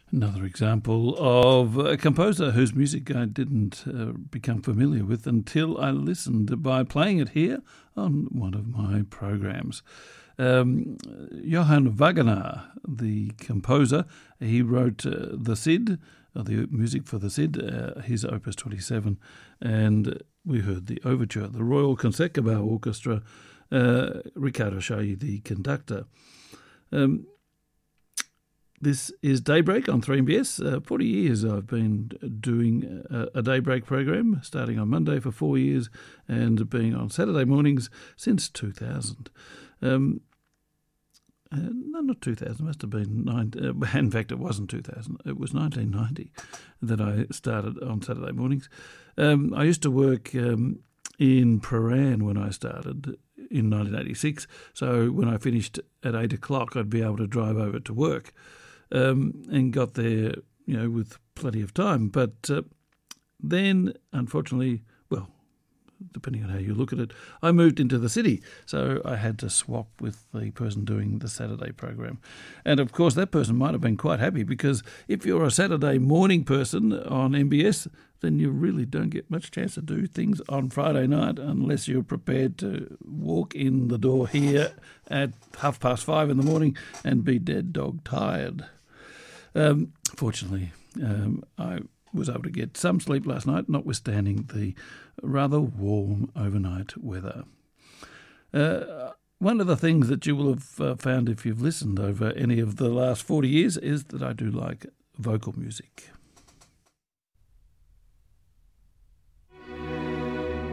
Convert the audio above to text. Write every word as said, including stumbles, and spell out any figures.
Another example of a composer whose music I didn't uh, become familiar with until I listened by playing it here on one of my programs. Um, Johann Wagner, the composer, he wrote uh, the Cid, uh, the music for the Cid, uh, his Opus twenty-seven, and we heard the overture, the Royal Concertgebouw Orchestra, uh, Riccardo Chailly, the conductor. Um, This is Daybreak on three M B S. Uh, forty years I've been doing a, a Daybreak program, starting on Monday for four years and being on Saturday mornings since two thousand. Um, uh, no, not two thousand, it must have been, nine, uh, in fact it wasn't two thousand, it was nineteen ninety that I started on Saturday mornings. Um, I used to work um, in Prahran when I started in nineteen eighty-six, so when I finished at eight o'clock I'd be able to drive over to work. Um, and got there, you know, with plenty of time. But uh, then, unfortunately, well, depending on how you look at it, I moved into the city. So I had to swap with the person doing the Saturday program. And, of course, that person might have been quite happy because if you're a Saturday morning person on M B S, then you really don't get much chance to do things on Friday night unless you're prepared to walk in the door here at half past five in the morning and be dead dog tired. Um, fortunately, um, I was able to get some sleep last night, notwithstanding the rather warm overnight weather. Uh, one of the things that you will have uh, found if you've listened over any of the last forty years is that I do like vocal music.